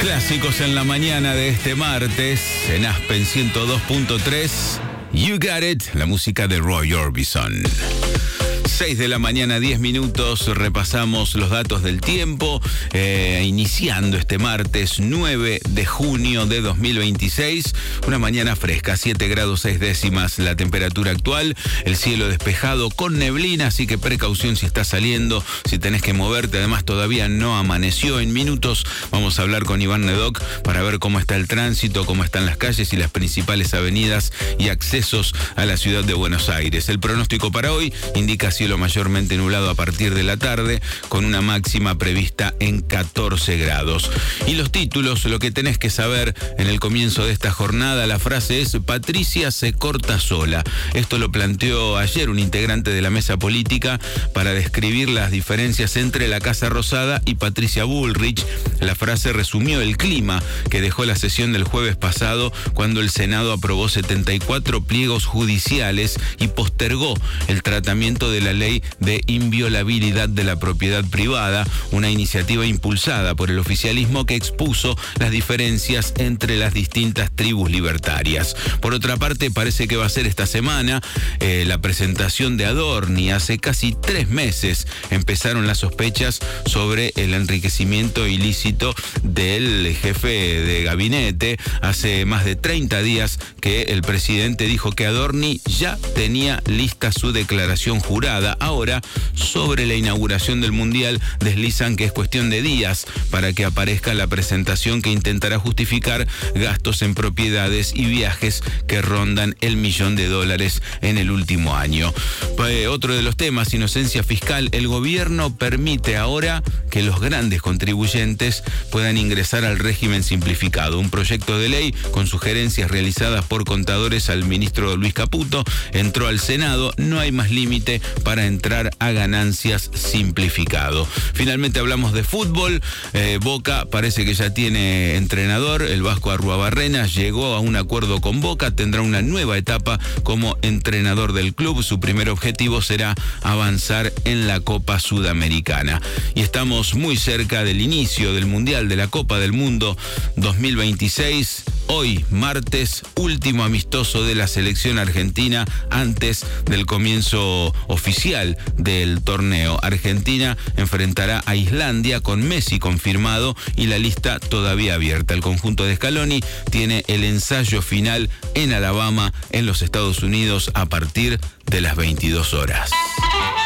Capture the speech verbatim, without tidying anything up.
Clásicos en la mañana de este martes, en Aspen ciento dos punto tres, You Got It, la música de Roy Orbison. seis de la mañana, diez minutos, repasamos los datos del tiempo, eh, iniciando este martes nueve de junio de dos mil veintiséis, una mañana fresca, siete grados seis décimas la temperatura actual, el cielo despejado con neblina, así que precaución si estás saliendo, si tenés que moverte, además todavía no amaneció. En minutos vamos a hablar con Iván Nedoc para ver cómo está el tránsito, cómo están las calles y las principales avenidas y accesos a la ciudad de Buenos Aires. El pronóstico para hoy indica cielo mayormente nublado a partir de la tarde, con una máxima prevista en catorce grados. Y los títulos, lo que tenés que saber en el comienzo de esta jornada, la frase es: Patricia se corta sola. Esto lo planteó ayer un integrante de la mesa política para describir las diferencias entre la Casa Rosada y Patricia Bullrich. La frase resumió el clima que dejó la sesión del jueves pasado, cuando el Senado aprobó setenta y cuatro pliegos judiciales y postergó el tratamiento de la ley de inviolabilidad de la propiedad privada, una iniciativa impulsada por el oficialismo que expuso las diferencias entre las distintas tribus libertarias. Por otra parte, parece que va a ser esta semana eh, la presentación de Adorni. Hace casi tres meses empezaron las sospechas sobre el enriquecimiento ilícito del jefe de gabinete. Hace más de treinta días que el presidente dijo que Adorni ya tenía lista su declaración jurada. Ahora, sobre la inauguración del Mundial, deslizan que es cuestión de días para que aparezca la presentación que intentará justificar gastos en propiedades y viajes que rondan el millón de dólares en el último año. Eh, otro de los temas, inocencia fiscal. El gobierno permite ahora que los grandes contribuyentes puedan ingresar al régimen simplificado. Un proyecto de ley con sugerencias realizadas por contadores al ministro Luis Caputo entró al Senado. No hay más límite para entrar a ganancias simplificado. Finalmente hablamos de fútbol. Eh, Boca parece que ya tiene entrenador. El vasco Arruabarrena llegó a un acuerdo con Boca. Tendrá una nueva etapa como entrenador del club. Su primer objetivo será avanzar en la Copa Sudamericana. Y estamos muy cerca del inicio del Mundial, de la Copa del Mundo dos mil veintiséis. Hoy, martes, último amistoso de la selección argentina antes del comienzo oficial del torneo. Argentina enfrentará a Islandia con Messi confirmado y la lista todavía abierta. El conjunto de Scaloni tiene el ensayo final en Alabama, en los Estados Unidos, a partir de las veintidós horas.